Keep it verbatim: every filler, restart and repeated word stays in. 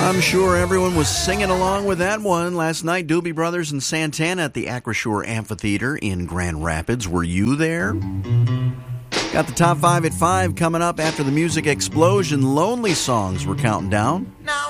I'm sure everyone was singing along with that one last night. Doobie Brothers and Santana at the Acroshore Amphitheater in Grand Rapids. Were you there? Got the top five at five coming up after the music explosion. Lonely songs we're counting down.